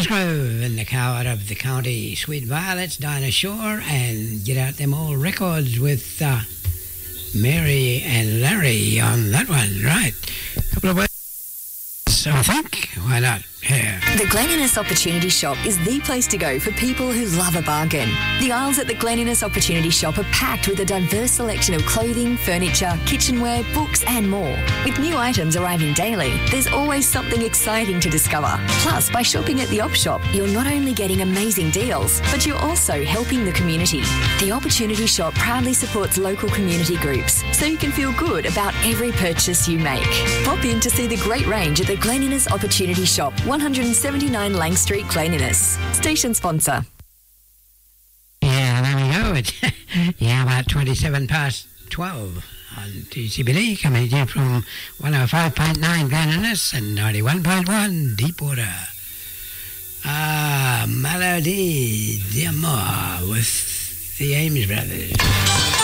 Cosgrove in the cover of the county. Sweet Violets, Dinah Shore, and get out them old records with Mary and Larry on that one. Right. Couple of words, I think. Why not? Here. The Glen Innes Opportunity Shop is the place to go for people who love a bargain. The aisles at the Glen Innes Opportunity Shop are packed with a diverse selection of clothing, furniture, kitchenware, books and more. With new items arriving daily, there's always something exciting to discover. Plus, by shopping at the Op Shop, you're not only getting amazing deals, but you're also helping the community. The Opportunity Shop proudly supports local community groups, so you can feel good about every purchase you make. Pop in to see the great range at the Glen Innes Opportunity Shop, 179 Lang Street, Glen Innes. Station sponsor. Yeah, there we go. It's about 27 past 12 on TCBD, coming to you from 105.9 Glen Innes and 91.1 Deepwater. Melody d'Amour with the Ames Brothers.